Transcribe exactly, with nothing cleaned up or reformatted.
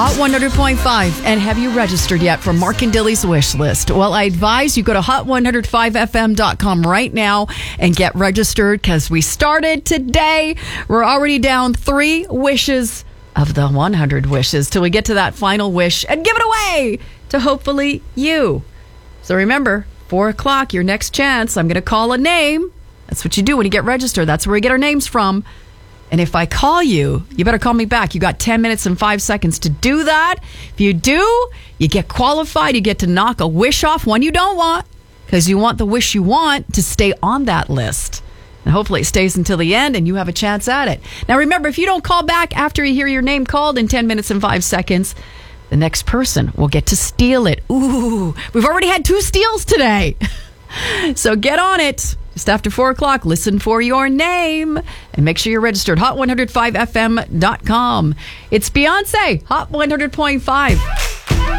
Hot one hundred point five. And have you registered yet for Mark and Dilly's wish list? Well, I advise you go to hot one oh five f m dot com right now and get registered because we started today. We're already down three wishes of the one hundred wishes till we get to that final wish and give it away to hopefully you. So remember, four o'clock, your next chance. I'm going to call a name. That's what you do when you get registered. That's where we get our names from. And if I call you, you better call me back. You got ten minutes and five seconds to do that. If you do, you get qualified. You get to knock a wish off, one you don't want, because you want the wish you want to stay on that list. And hopefully it stays until the end and you have a chance at it. Now remember, if you don't call back after you hear your name called in ten minutes and five seconds, the next person will get to steal it. Ooh, we've already had two steals today. So get on it. Just after four o'clock, listen for your name and make sure you're registered. hot one oh five f m dot com. It's Beyonce, Hot one hundred point five.